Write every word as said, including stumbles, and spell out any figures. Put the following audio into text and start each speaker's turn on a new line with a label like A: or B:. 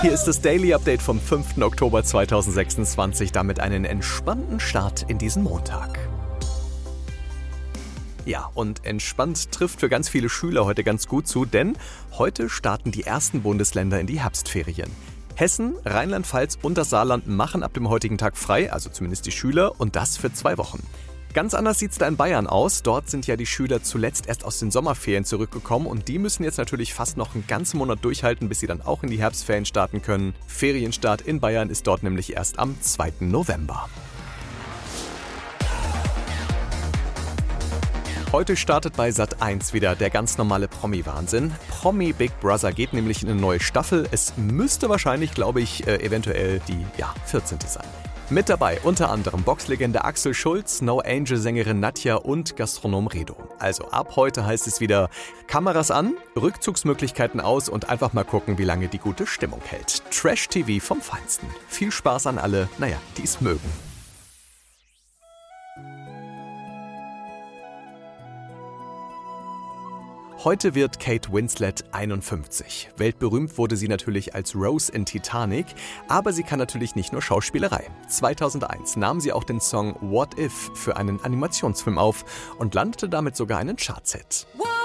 A: Hier ist das Daily Update vom fünften Oktober zweitausendsechsundzwanzig, damit einen entspannten Start in diesen Montag. Ja, und entspannt trifft für ganz viele Schüler heute ganz gut zu, denn heute starten die ersten Bundesländer in die Herbstferien. Hessen, Rheinland-Pfalz und das Saarland machen ab dem heutigen Tag frei, also zumindest die Schüler, und das für zwei Wochen. Ganz anders sieht es da in Bayern aus. Dort sind ja die Schüler zuletzt erst aus den Sommerferien zurückgekommen und die müssen jetzt natürlich fast noch einen ganzen Monat durchhalten, bis sie dann auch in die Herbstferien starten können. Ferienstart in Bayern ist dort nämlich erst am zweiten November. Heute startet bei Sat eins wieder der ganz normale Promi-Wahnsinn. Promi Big Brother geht nämlich in eine neue Staffel. Es müsste wahrscheinlich, glaube ich, äh, eventuell die ja, vierzehnte sein. Mit dabei unter anderem Boxlegende Axel Schulz, No Angel-Sängerin Nadja und Gastronom Redo. Also ab heute heißt es wieder Kameras an, Rückzugsmöglichkeiten aus und einfach mal gucken, wie lange die gute Stimmung hält. Trash-T V vom Feinsten. Viel Spaß an alle, naja, die es mögen. Heute wird Kate Winslet einundfünfzig. Weltberühmt wurde sie natürlich als Rose in Titanic, aber sie kann natürlich nicht nur Schauspielerei. zweitausendeins nahm sie auch den Song What If für einen Animationsfilm auf und landete damit sogar einen Chartshit.